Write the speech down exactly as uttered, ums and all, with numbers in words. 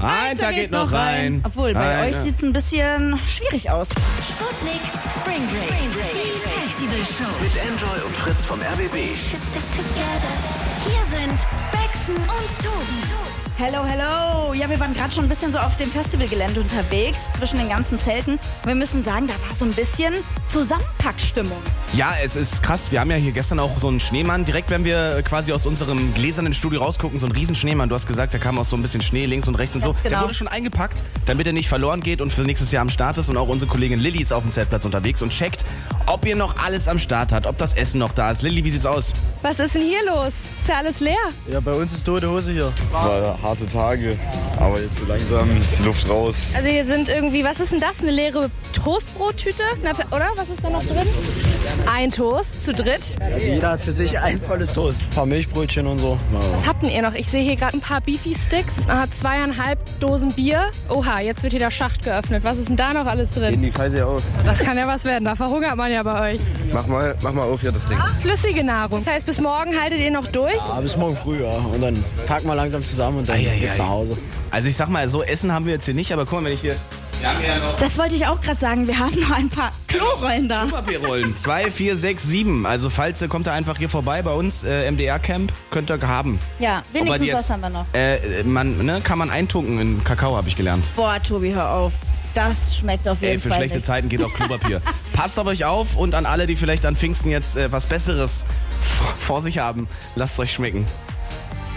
Ein Tag geht noch rein. Obwohl, bei Ein, euch ja. sieht's ein bisschen schwierig aus. Sputnik Spring Break. Die Festivalshow. Mit Enjoy und Fritz vom R B B. Hier sind Bexen und Tobi. Hello, hello. Ja, wir waren gerade schon ein bisschen so auf dem Festivalgelände unterwegs, zwischen den ganzen Zelten. Und wir müssen sagen, da war so ein bisschen Zusammenpackstimmung. Ja, es ist krass. Wir haben ja hier gestern auch so einen Schneemann. Direkt, wenn wir quasi aus unserem gläsernen Studio rausgucken, so einen riesen Schneemann. Du hast gesagt, da kam auch so ein bisschen Schnee links und rechts und so. Ganz genau. Der wurde schon eingepackt, damit er nicht verloren geht und für nächstes Jahr am Start ist. Und auch unsere Kollegin Lilly ist auf dem Zeltplatz unterwegs und checkt, ob ihr noch alles am Start habt, ob das Essen noch da ist. Lilly, wie sieht's aus? Was ist denn hier los? Ist ja alles leer. Ja, bei uns ist tote Hose hier. Es war harte Tage, aber jetzt so langsam ist die Luft raus. Also hier sind irgendwie, was ist denn das? Eine leere Toastbrottüte? Na, oder? Was ist da noch drin? Ein Toast zu dritt. Also jeder hat für sich ein volles Toast. Ein paar Milchbrötchen und so. Was habt denn ihr noch? Ich sehe hier gerade ein paar Beefy-Sticks. Aha, zweieinhalb Dosen Bier. Oha, jetzt wird hier der Schacht geöffnet. Was ist denn da noch alles drin? Die Scheiße auf. Das kann ja was werden. Da verhungert man ja bei euch. Mach mal, mach mal auf hier das Ding. Flüssige Nahrung. Das heißt, bis morgen haltet ihr noch durch? Ja, bis morgen früh, ja. Und dann packen wir langsam zusammen und dann Ei, ei, geht's ei. nach Hause. Also ich sag mal, so Essen haben wir jetzt hier nicht, aber guck mal, wenn ich hier... Wir haben ja noch Das wollte ich auch gerade sagen. Wir haben noch ein paar Klorollen da. Klopapierrollen. Zwei, vier, sechs, sieben. Also falls, äh, kommt ihr einfach hier vorbei bei uns, äh, M D R-Camp, könnt ihr haben. Ja, Wobei wenigstens die jetzt, das haben wir noch. Äh, man, ne, kann man eintunken in Kakao, habe ich gelernt. Boah, Tobi, hör auf. Das schmeckt auf jeden Ey, für Fall schlechte nicht. Zeiten geht auch Klopapier. Passt auf euch auf und an alle, die vielleicht an Pfingsten jetzt äh, was Besseres vor sich haben, lasst euch schmecken.